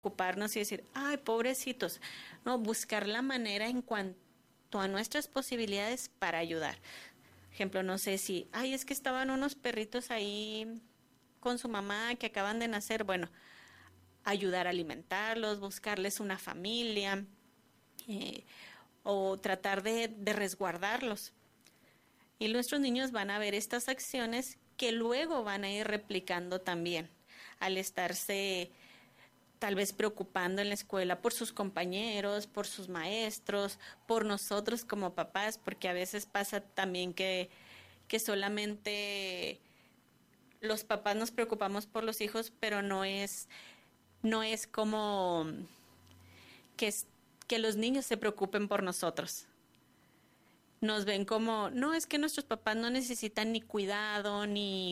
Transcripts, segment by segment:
preocuparnos y decir, ay, pobrecitos. No, buscar la manera en cuanto a nuestras posibilidades para ayudar. Ejemplo, no sé si, ay, es que estaban unos perritos ahí con su mamá que acaban de nacer. Bueno, ayudar a alimentarlos, buscarles una familia, eh, o tratar de resguardarlos. Y nuestros niños van a ver estas acciones que luego van a ir replicando también al estarse tal vez preocupando en la escuela por sus compañeros, por sus maestros, por nosotros como papás, porque a veces pasa también que solamente los papás nos preocupamos por los hijos, pero no es como que, que los niños se preocupen por nosotros. Nos ven como, no, es que nuestros papás no necesitan ni cuidado,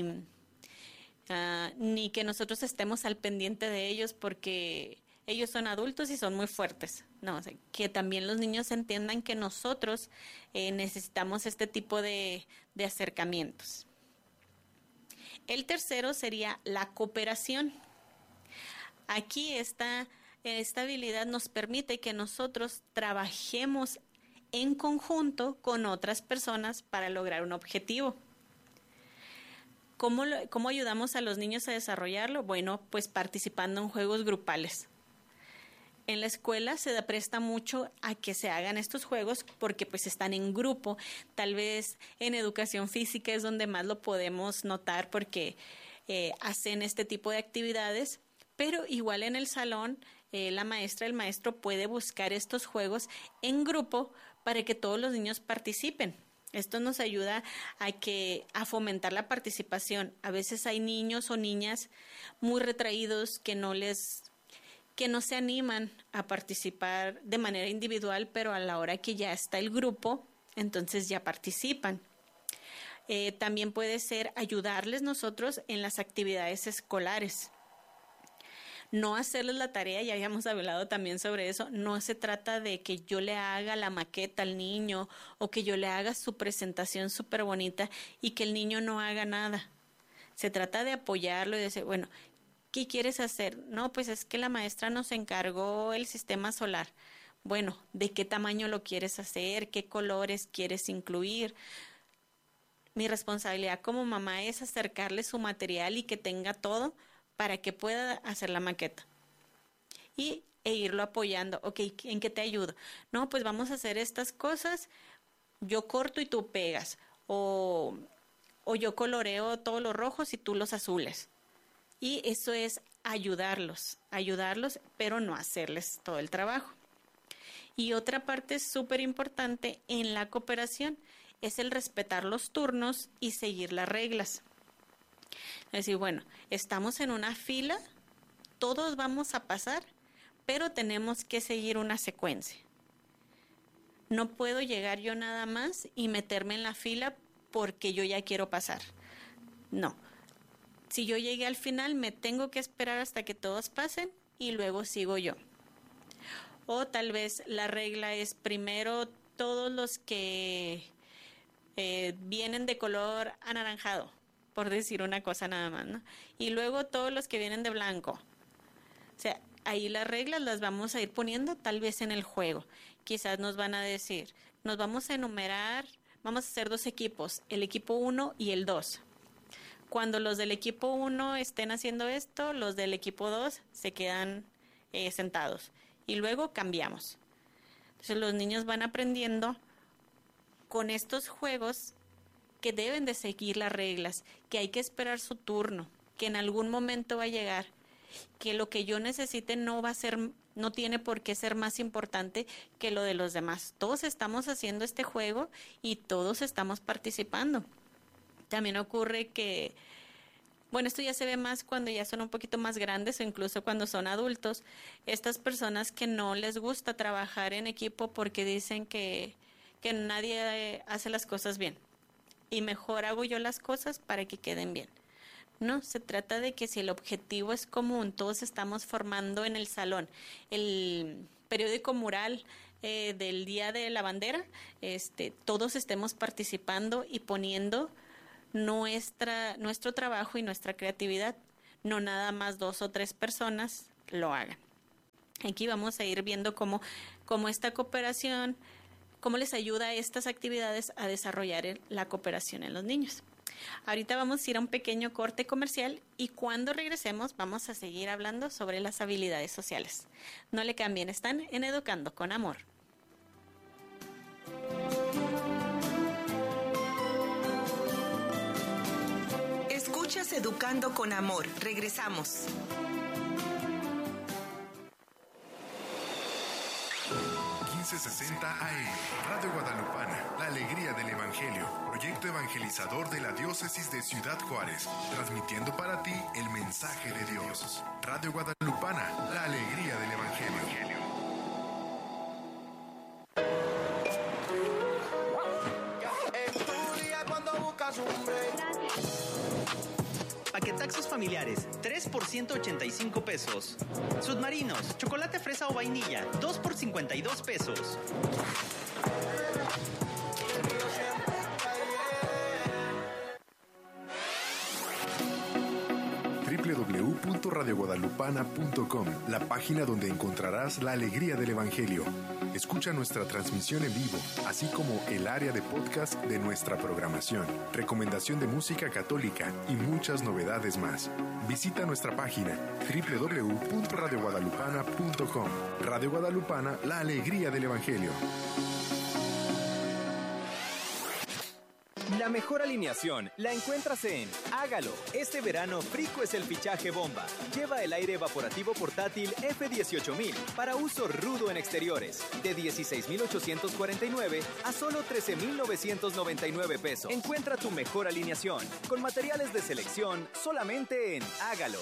ni que nosotros estemos al pendiente de ellos porque ellos son adultos y son muy fuertes. No, o sea, que también los niños entiendan que nosotros necesitamos este tipo de acercamientos. El tercero sería la cooperación. Aquí esta habilidad nos permite que nosotros trabajemos en conjunto con otras personas para lograr un objetivo. ¿Cómo ayudamos a los niños a desarrollarlo? Bueno, pues participando en juegos grupales. En la escuela se presta mucho a que se hagan estos juegos porque pues están en grupo. Tal vez en educación física es donde más lo podemos notar porque hacen este tipo de actividades, pero igual en el salón la maestra, el maestro puede buscar estos juegos en grupo para que todos los niños participen. Esto nos ayuda a fomentar la participación. A veces hay niños o niñas muy retraídos que no se animan a participar de manera individual, pero a la hora que ya está el grupo, entonces ya participan. También puede ser ayudarles nosotros en las actividades escolares. No hacerles la tarea, ya habíamos hablado también sobre eso, no se trata de que yo le haga la maqueta al niño o que yo le haga su presentación súper bonita y que el niño no haga nada. Se trata de apoyarlo y decir, bueno, ¿qué quieres hacer? No, pues es que la maestra nos encargó el sistema solar. Bueno, ¿de qué tamaño lo quieres hacer? ¿Qué colores quieres incluir? Mi responsabilidad como mamá es acercarle su material y que tenga todo para que pueda hacer la maqueta. E irlo apoyando. Ok, ¿en qué te ayudo? No, pues vamos a hacer estas cosas. Yo corto y tú pegas. O yo coloreo todos los rojos y tú los azules. Y eso es ayudarlos, pero no hacerles todo el trabajo. Y otra parte súper importante en la cooperación es el respetar los turnos y seguir las reglas. Es decir, bueno, estamos en una fila, todos vamos a pasar, pero tenemos que seguir una secuencia. No puedo llegar yo nada más y meterme en la fila porque yo ya quiero pasar. No. Si yo llegué al final, me tengo que esperar hasta que todos pasen y luego sigo yo. O tal vez la regla es primero todos los que vienen de color anaranjado, por decir una cosa nada más, ¿no? Y luego todos los que vienen de blanco. O sea, ahí las reglas las vamos a ir poniendo tal vez en el juego. Quizás nos van a decir, nos vamos a enumerar, vamos a hacer dos equipos, el equipo 1 y el 2. Cuando los del equipo 1 estén haciendo esto, los del equipo 2 se quedan sentados. Y luego cambiamos. Entonces los niños van aprendiendo con estos juegos que deben de seguir las reglas, que hay que esperar su turno, que en algún momento va a llegar, que lo que yo necesite no tiene por qué ser más importante que lo de los demás. Todos estamos haciendo este juego y todos estamos participando. También ocurre que, bueno, esto ya se ve más cuando ya son un poquito más grandes o incluso cuando son adultos, estas personas que no les gusta trabajar en equipo porque dicen que nadie hace las cosas bien y mejor hago yo las cosas para que queden bien. No, se trata de que si el objetivo es común, todos estamos formando en el salón el periódico mural del Día de la Bandera, todos estemos participando y poniendo nuestro trabajo y nuestra creatividad, no nada más 2 o 3 personas lo hagan. Aquí vamos a ir viendo cómo esta cooperación, cómo les ayuda a estas actividades a desarrollar la cooperación en los niños. Ahorita vamos a ir a un pequeño corte comercial y cuando regresemos vamos a seguir hablando sobre las habilidades sociales. No le cambien, están en Educando con Amor. Escuchas Educando con Amor. Regresamos. AM, Radio Guadalupana, la alegría del Evangelio, proyecto evangelizador de la diócesis de Ciudad Juárez, transmitiendo para ti el mensaje de Dios. Radio Guadalupana, la alegría del Evangelio. Paquetaxos familiares, 3 por 185 pesos. Submarinos, chocolate fresa o vainilla, 2 por 52 pesos. www.radioguadalupana.com, la página donde encontrarás la alegría del Evangelio. Escucha nuestra transmisión en vivo, así como el área de podcast de nuestra programación, recomendación de música católica y muchas novedades más. Visita nuestra página www.radioguadalupana.com. Radio Guadalupana, la alegría del Evangelio. La mejor alineación la encuentras en Hágalo. Este verano, Frico es el fichaje bomba. Lleva el aire evaporativo portátil F18000 para uso rudo en exteriores. De 16,849 a solo 13,999 pesos. Encuentra tu mejor alineación con materiales de selección solamente en Hágalo.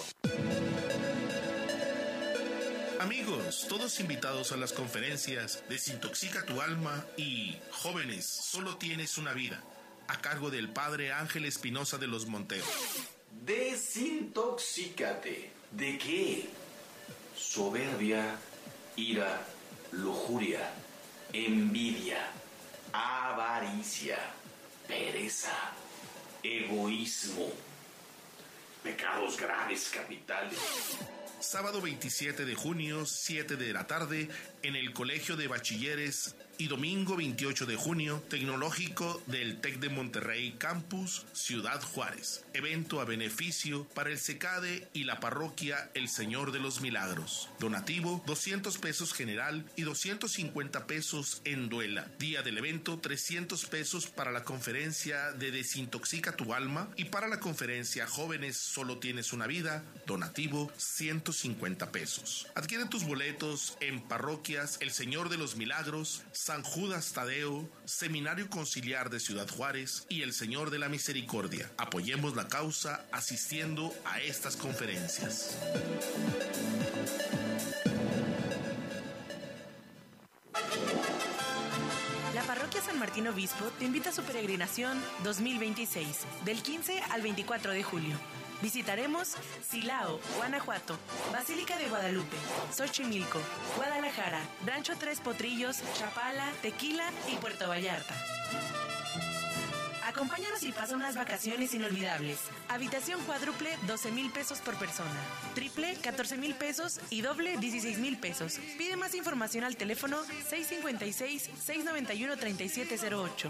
Amigos, todos invitados a las conferencias Desintoxica tu alma y Jóvenes, solo tienes una vida, a cargo del Padre Ángel Espinosa de los Monteros. Desintoxícate. ¿De qué? Soberbia, ira, lujuria, envidia, avaricia, pereza, egoísmo, pecados graves capitales. Sábado 27 de junio, 7 de la tarde, en el Colegio de Bachilleres, y domingo 28 de junio, Tecnológico del TEC de Monterrey Campus, Ciudad Juárez. Evento a beneficio para el CECADE y la parroquia El Señor de los Milagros. Donativo, 200 pesos general y 250 pesos en duela. Día del evento, 300 pesos para la conferencia de Desintoxica tu alma y para la conferencia Jóvenes, solo tienes una vida, donativo, 150 pesos. Adquiere tus boletos en parroquias El Señor de los Milagros, San Judas Tadeo, Seminario Conciliar de Ciudad Juárez y El Señor de la Misericordia. Apoyemos la causa asistiendo a estas conferencias. La Parroquia San Martín Obispo te invita a su peregrinación 2026, del 15 al 24 de julio. Visitaremos Silao, Guanajuato, Basílica de Guadalupe, Xochimilco, Guadalajara, Rancho Tres Potrillos, Chapala, Tequila y Puerto Vallarta. Acompáñanos y pasa unas vacaciones inolvidables. Habitación cuádruple, 12,000 pesos por persona. Triple, 14,000 pesos y doble, 16,000 pesos. Pide más información al teléfono 656-691-3708.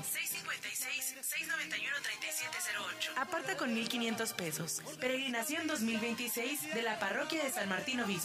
656-691-3708. Aparta con 1,500 pesos. Peregrinación 2026 de la Parroquia de San Martín Obispo.